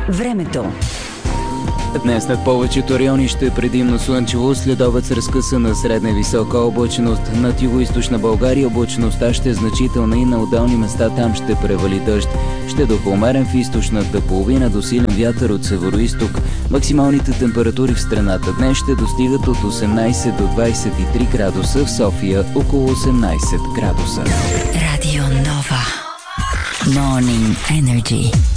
Времето. Днес над повечето райони ще е предимно слънчево, следобед с разкъсана средна и висока облачност. Над югоизточна България облачността ще е значителна и на отделни места там ще превали дъжд. Ще духа умерен в източната половина до силен вятър от североизток. Максималните температури в страната днес ще достигат от 18 до 23 градуса, в София около 18 градуса. Радио Нова. Morning Energy.